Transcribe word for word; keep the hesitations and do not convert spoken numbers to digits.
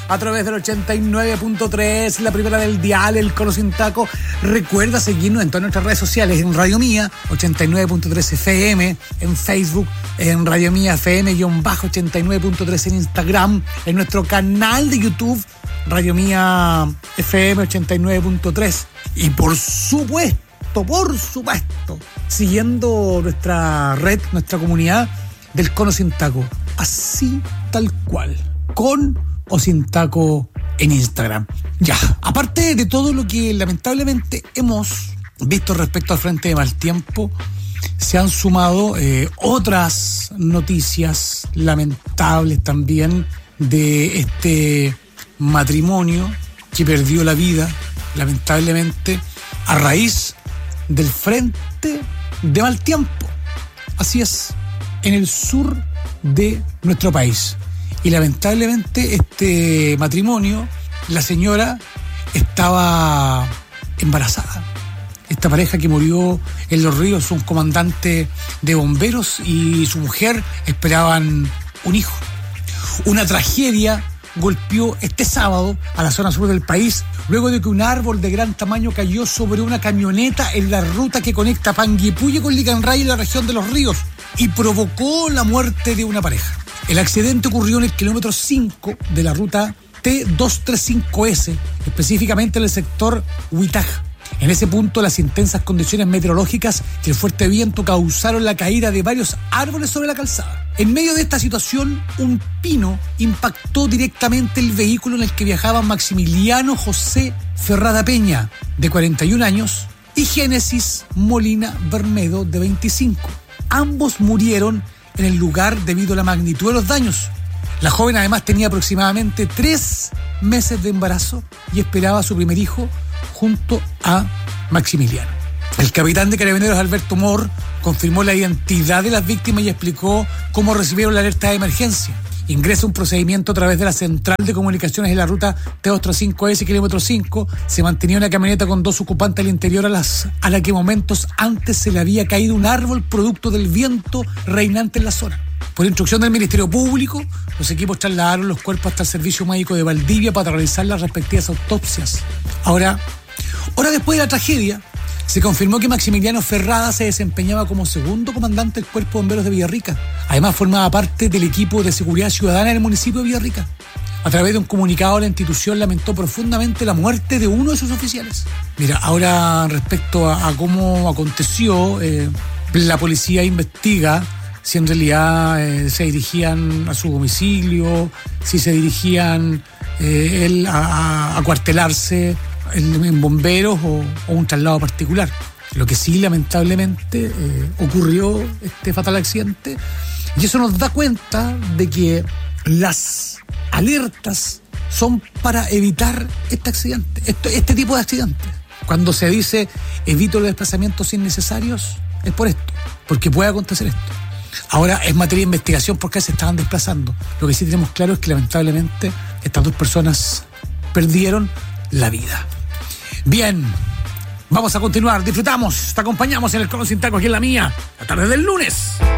a través del ochenta y nueve punto tres, la primera del dial, el Cono Sin Taco. Recuerda seguirnos en todas nuestras redes sociales, en Radio Mía, ochenta y nueve punto tres F M, en Facebook, en Radio Mía F M, ochenta y nueve punto tres en Instagram, en nuestro canal de YouTube, Radio Mía F M ochenta y nueve punto tres. Y por supuesto, por supuesto, siguiendo nuestra red, nuestra comunidad del Cono Sin Taco, así tal cual, con o sin taco en Instagram. Ya, aparte de todo lo que lamentablemente hemos visto respecto al Frente de Mal Tiempo, se han sumado eh, otras noticias lamentables también de este matrimonio que perdió la vida, lamentablemente, a raíz del Frente de Mal Tiempo. Así es, en el sur de nuestro país. Y lamentablemente este matrimonio, la señora estaba embarazada. Esta pareja que murió en Los Ríos, un comandante de bomberos y su mujer esperaban un hijo. Una tragedia golpeó este sábado a la zona sur del país luego de que un árbol de gran tamaño cayó sobre una camioneta en la ruta que conecta Panguipulli con Licanray en la región de Los Ríos y provocó la muerte de una pareja. El accidente ocurrió en el kilómetro cinco de la ruta T doscientos treinta y cinco ese, específicamente en el sector Huitaj. En ese punto, las intensas condiciones meteorológicas y el fuerte viento causaron la caída de varios árboles sobre la calzada. En medio de esta situación, un pino impactó directamente el vehículo en el que viajaba Maximiliano José Ferrada Peña, de cuarenta y un años, y Génesis Molina Bermedo, de veinticinco. Ambos murieron en el lugar debido a la magnitud de los daños. La joven además tenía aproximadamente tres meses de embarazo y esperaba a su primer hijo junto a Maximiliano. El capitán de Carabineros Alberto Mor confirmó la identidad de las víctimas y explicó cómo recibieron la alerta de emergencia. Ingresa un procedimiento a través de la central de comunicaciones en la ruta T doscientos treinta y cinco ese, kilómetro cinco. Se mantenía una camioneta con dos ocupantes al interior a, las, a la que momentos antes se le había caído un árbol producto del viento reinante en la zona. Por instrucción del Ministerio Público, los equipos trasladaron los cuerpos hasta el Servicio Médico de Valdivia para realizar las respectivas autopsias. Ahora, horas después de la tragedia, se confirmó que Maximiliano Ferrada se desempeñaba como segundo comandante del Cuerpo de Bomberos de Villarrica. Además, formaba parte del equipo de seguridad ciudadana del municipio de Villarrica. A través de un comunicado, la institución lamentó profundamente la muerte de uno de sus oficiales. Mira, ahora respecto a, a cómo aconteció, eh, la policía investiga si en realidad eh, se dirigían a su domicilio, si se dirigían eh, él a, a acuartelarse en, en bomberos o, o un traslado particular. Lo que sí, lamentablemente, eh, ocurrió este fatal accidente, y eso nos da cuenta de que las alertas son para evitar este accidente, este, este tipo de accidentes. Cuando se dice evito los desplazamientos innecesarios, es por esto, porque puede acontecer esto. Ahora es materia de investigación porque se estaban desplazando. Lo que sí tenemos claro es que lamentablemente estas dos personas perdieron la vida. Bien, vamos a continuar, disfrutamos, te acompañamos en el Cono Sin Taco aquí en la Mía, la tarde del lunes.